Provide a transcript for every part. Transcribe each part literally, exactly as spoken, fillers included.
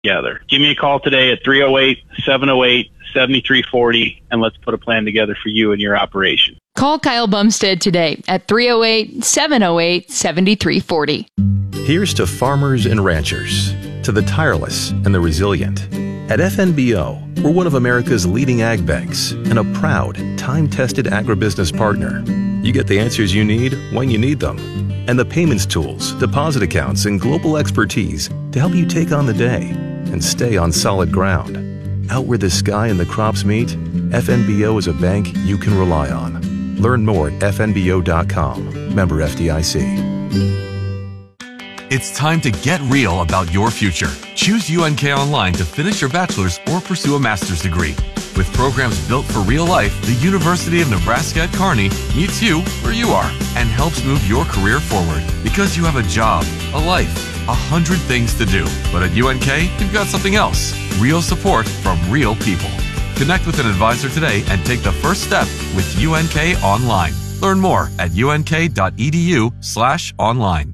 together. Give me a call today at three oh eight, seven oh eight, seven three four oh and let's put a plan together for you and your operation. Call Kyle Bumstead today at three oh eight, seven oh eight, seven three four oh. Here's to farmers and ranchers, to the tireless and the resilient. At F N B O, we're one of America's leading ag banks and a proud, time-tested agribusiness partner. You get the answers you need when you need them. And the payments tools, deposit accounts, and global expertise to help you take on the day and stay on solid ground. Out where the sky and the crops meet, F N B O is a bank you can rely on. Learn more at F N B O dot com. Member F D I C. It's time to get real about your future. Choose U N K Online to finish your bachelor's or pursue a master's degree. With programs built for real life, the University of Nebraska at Kearney meets you where you are and helps move your career forward. Because you have a job, a life, a hundred things to do. But at U N K, you've got something else. Real support from real people. Connect with an advisor today and take the first step with U N K Online. Learn more at U N K dot E D U slash online.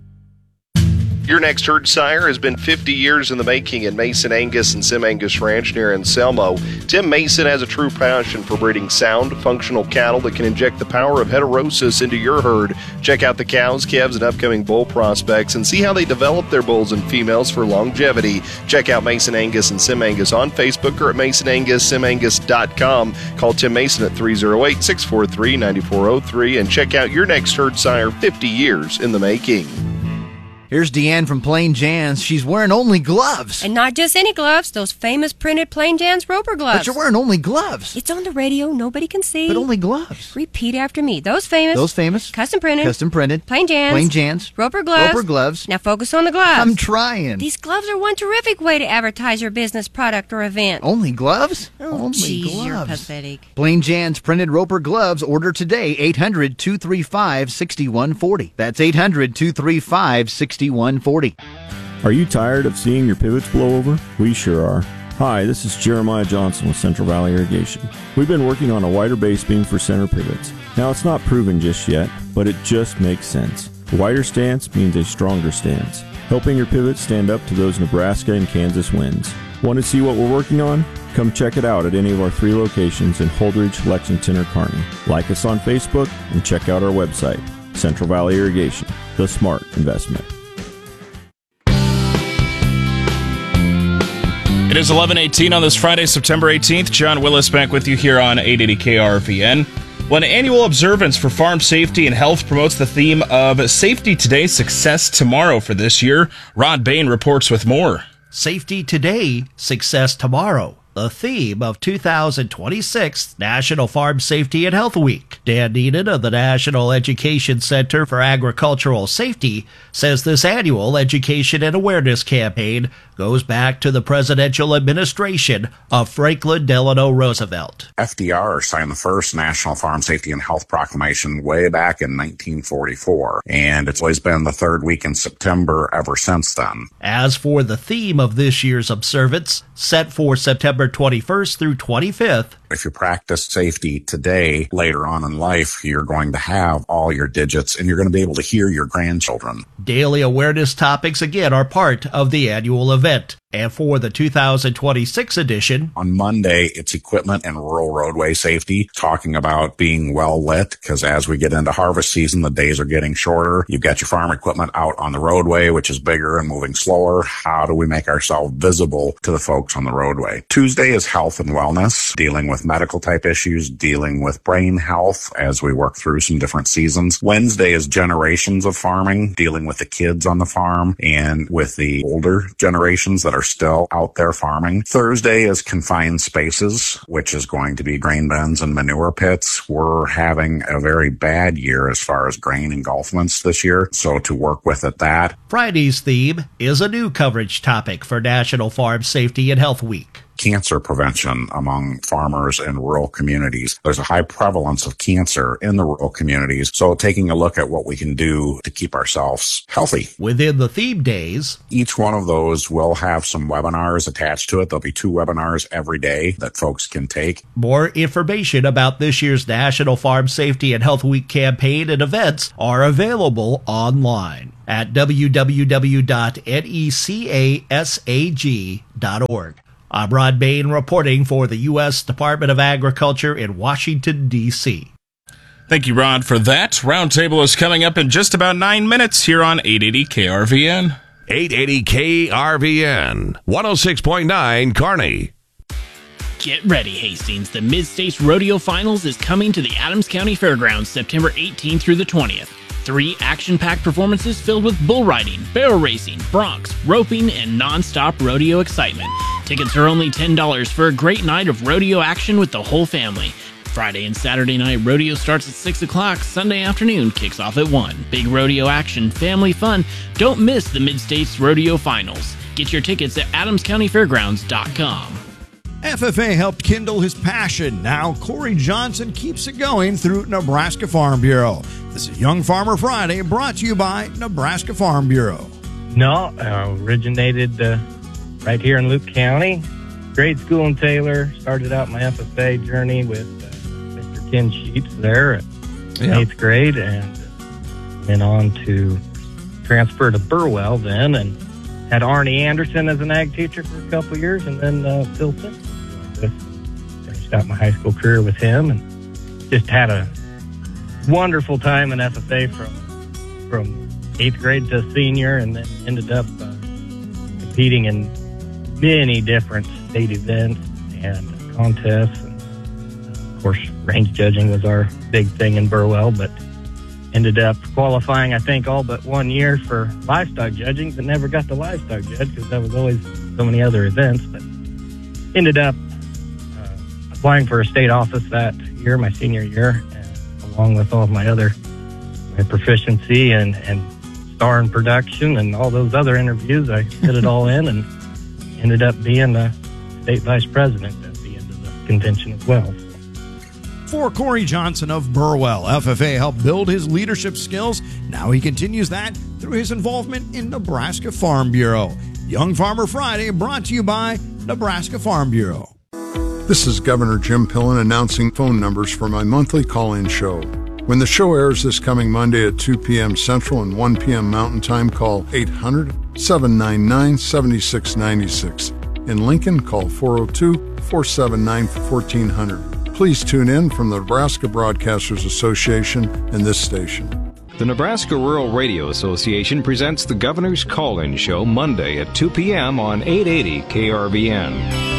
Your next herd sire has been fifty years in the making at Mason Angus and Sim Angus Ranch near Anselmo. Tim Mason has a true passion for breeding sound, functional cattle that can inject the power of heterosis into your herd. Check out the cows, calves, and upcoming bull prospects and see how they develop their bulls and females for longevity. Check out Mason Angus and Sim Angus on Facebook or at mason angus sim angus dot com. Call Tim Mason at three oh eight, six four three, nine four oh three and check out your next herd sire, fifty years in the making. Here's Deanne from Plain Jan's. She's wearing only gloves. And not just any gloves, those famous printed Plain Jan's Roper gloves. But you're wearing only gloves. It's on the radio, nobody can see. But only gloves. Repeat after me. Those famous. Those famous. Custom printed. Custom printed. Plain Jan's. Plain Jan's. Roper gloves. Roper gloves. Now focus on the gloves. I'm trying. These gloves are one terrific way to advertise your business, product, or event. Only gloves? Oh, only geez, gloves. You're pathetic. Plain Jan's printed Roper gloves. Order today. eight hundred, two three five, six one four oh. That's eight hundred, two three five, six one four oh. Are you tired of seeing your pivots blow over? We sure are. Hi, this is Jeremiah Johnson with Central Valley Irrigation. We've been working on a wider base beam for center pivots. Now, it's not proven just yet, but it just makes sense. A wider stance means a stronger stance, helping your pivots stand up to those Nebraska and Kansas winds. Want to see what we're working on? Come check it out at any of our three locations in Holdridge, Lexington, or Kearney. Like us on Facebook and check out our website, Central Valley Irrigation, the smart investment. It is eleven eighteen on this Friday, September eighteenth. John Willis back with you here on eight eighty K R V N. Well, an annual observance for farm safety and health promotes the theme of Safety Today, Success Tomorrow for this year. Rod Bain reports with more. Safety Today, Success Tomorrow, the theme of two thousand twenty-six National Farm Safety and Health Week. Dan Neenan of the National Education Center for Agricultural Safety says this annual education and awareness campaign goes back to the presidential administration of Franklin Delano Roosevelt. F D R signed the first National Farm Safety and Health Proclamation way back in nineteen forty-four, and it's always been the third week in September ever since then. As for the theme of this year's observance, set for September twenty-first through twenty-fifth, if you practice safety today, later on in life, you're going to have all your digits and you're going to be able to hear your grandchildren. Daily awareness topics, again, are part of the annual event. And for the two thousand twenty-six edition, on Monday, it's equipment and rural roadway safety, talking about being well lit, because as we get into harvest season, the days are getting shorter. You've got your farm equipment out on the roadway, which is bigger and moving slower. How do we make ourselves visible to the folks on the roadway? Tuesday is health and wellness, dealing with medical type issues, dealing with brain health as we work through some different seasons. Wednesday is generations of farming, dealing with the kids on the farm and with the older generations that are still out there farming. Thursday is confined spaces, which is going to be grain bins and manure pits. We're having a very bad year as far as grain engulfments this year, so to work with at that. Friday's theme is a new coverage topic for National Farm Safety and Health Week. cancer prevention among farmers in rural communities. There's a high prevalence of cancer in the rural communities, so taking a look at what we can do to keep ourselves healthy. Within the theme days, each one of those will have some webinars attached to it. There'll be two webinars every day that folks can take. More information about this year's National Farm Safety and Health Week campaign and events are available online at w w w dot necasag dot org. I'm Rod Bain reporting for the U S Department of Agriculture in Washington, D C Thank you, Rod, for that. Roundtable is coming up in just about nine minutes here on eight eighty K R V N. eight eighty K R V N, one oh six point nine Kearney. Get ready, Hastings. The Mid-States Rodeo Finals is coming to the Adams County Fairgrounds September eighteenth through the twentieth. Three action-packed performances filled with bull riding, barrel racing, broncs, roping, and non-stop rodeo excitement. Tickets are only ten dollars for a great night of rodeo action with the whole family. Friday and Saturday night rodeo starts at six o'clock. Sunday afternoon kicks off at one. Big rodeo action, family fun. Don't miss the Mid-States Rodeo Finals. Get your tickets at adams county fairgrounds dot com. F F A helped kindle his passion. Now Corey Johnson keeps it going through Nebraska Farm Bureau. This is Young Farmer Friday, brought to you by Nebraska Farm Bureau. No, uh, originated uh, right here in Luke County. Grade school in Taylor. Started out my F F A journey with uh, Mister Ken Sheets there at yeah. eighth grade, and went on to transfer to Burwell then, and had Arnie Anderson as an ag teacher for a couple of years, and then uh, Phil Simpson. Finished out my high school career with him, and just had a wonderful time in F F A from from eighth grade to senior, and then ended up uh, competing in many different state events and contests. And, uh, of course, range judging was our big thing in Burwell, but ended up qualifying, I think, all but one year for livestock judging, but never got the livestock judge because there was always so many other events. But ended up uh, applying for a state office that year, my senior year, and along with all of my other my proficiency and, and star in production and all those other interviews. I fit it all in and ended up being the state vice president at the end of the convention as well. For Corey Johnson of Burwell, F F A helped build his leadership skills. Now he continues that through his involvement in Nebraska Farm Bureau. Young Farmer Friday, brought to you by Nebraska Farm Bureau. This is Governor Jim Pillen announcing phone numbers for my monthly call-in show. When the show airs this coming Monday at two p.m. Central and one p.m. Mountain Time, call eight hundred, seven nine nine, seven six nine six. In Lincoln, call four oh two, four seven nine, one four zero zero. Please tune in from the Nebraska Broadcasters Association and this station. The Nebraska Rural Radio Association presents the Governor's Call-In Show Monday at two p.m. on eight eighty K R V N.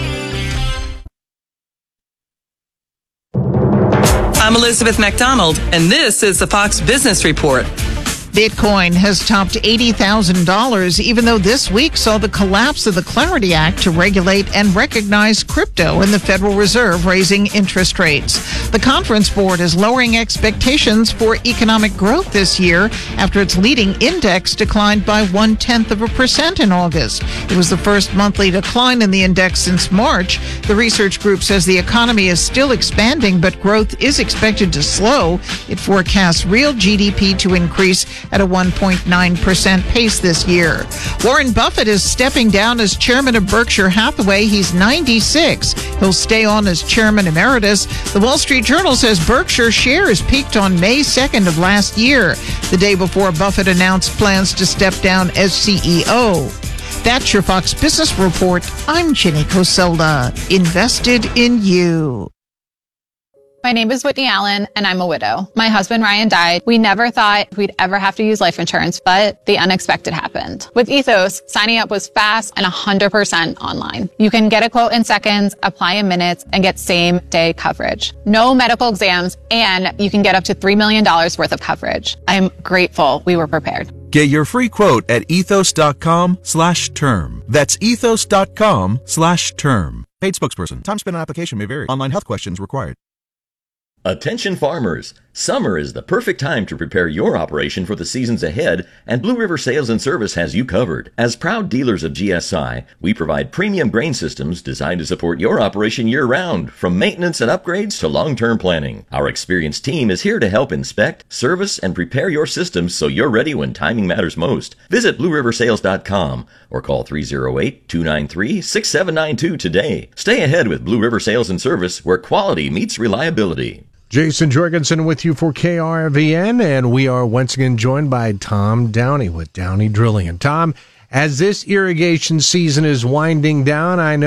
I'm Elizabeth McDonald, and this is the Fox Business Report. Bitcoin has topped eighty thousand dollars, even though this week saw the collapse of the Clarity Act to regulate and recognize crypto and the Federal Reserve raising interest rates. The Conference Board is lowering expectations for economic growth this year after its leading index declined by one-tenth of a percent in August. It was the first monthly decline in the index since March. The research group says the economy is still expanding, but growth is expected to slow. It forecasts real G D P to increase at a one point nine percent pace this year. Warren Buffett is stepping down as chairman of Berkshire Hathaway. He's ninety-six. He'll stay on as chairman emeritus. The Wall Street Journal says Berkshire shares peaked on May second of last year, the day before Buffett announced plans to step down as C E O. That's your Fox Business Report. I'm Jenny Coselda. Invested in you. My name is Whitney Allen, and I'm a widow. My husband, Ryan, died. We never thought we'd ever have to use life insurance, but the unexpected happened. With Ethos, signing up was fast and one hundred percent online. You can get a quote in seconds, apply in minutes, and get same-day coverage. No medical exams, and you can get up to three million dollars worth of coverage. I'm grateful we were prepared. Get your free quote at ethos.com slash term. That's ethos.com slash term. Paid spokesperson. Time spent on application may vary. Online health questions required. Attention farmers, Summer is the perfect time to prepare your operation for the seasons ahead, and Blue River Sales and Service has you covered. As proud dealers of G S I, we provide premium grain systems designed to support your operation year-round, from maintenance and upgrades to long-term planning. Our experienced team is here to help inspect, service, and prepare your systems so you're ready when timing matters most. Visit blue river sales dot com or call three oh eight, two nine three, six seven nine two today. Stay ahead with Blue River Sales and Service, where quality meets reliability. Jason Jorgensen with you for K R V N, and we are once again joined by Tom Downey with Downey Drilling. And Tom, as this irrigation season is winding down, I know